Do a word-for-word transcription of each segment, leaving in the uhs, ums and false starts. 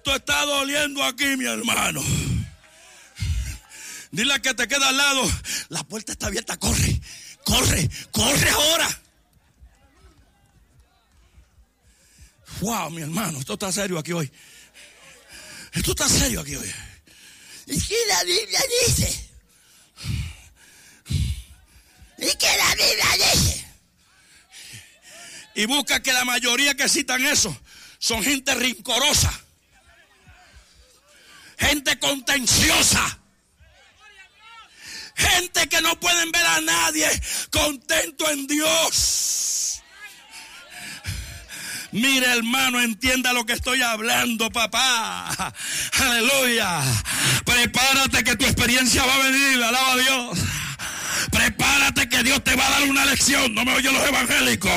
Esto está doliendo aquí, mi hermano. Dile a que te queda al lado, la puerta está abierta, corre, corre, corre ahora. Wow, mi hermano, esto está serio aquí hoy. Esto está serio aquí hoy. ¿Y qué la Biblia dice? ¿Y qué la Biblia dice? Y busca que la mayoría que citan eso son gente rincorosa, gente contenciosa, gente que no pueden ver a nadie contento en Dios. Mira, hermano, entienda lo que estoy hablando, papá. Aleluya. Prepárate que tu experiencia va a venir, alaba a Dios. Prepárate que Dios te va a dar una lección. No me oyen los evangélicos.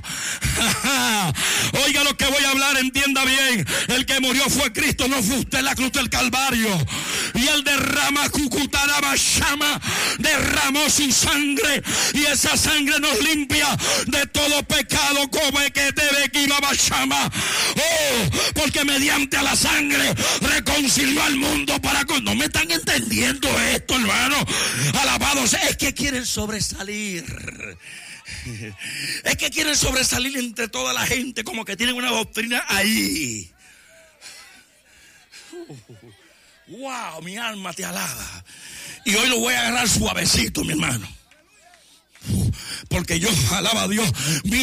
Oiga lo que voy a hablar, entienda bien. El que murió fue Cristo, no fue usted, la cruz del Calvario. Y él derrama, cucutaraba, llama, derramó su sangre. Y esa sangre nos limpia de todo pecado. Como que te ve que iba a llama. Oh, porque mediante a la sangre reconcilió al mundo para con. No me están entendiendo esto, hermano. Alabados, es que quieren sobresalir. Es que quieren sobresalir entre toda la gente, como que tienen una doctrina ahí. Wow, mi alma te alaba. Y hoy lo voy a agarrar suavecito, mi hermano. Porque yo, alaba a Dios,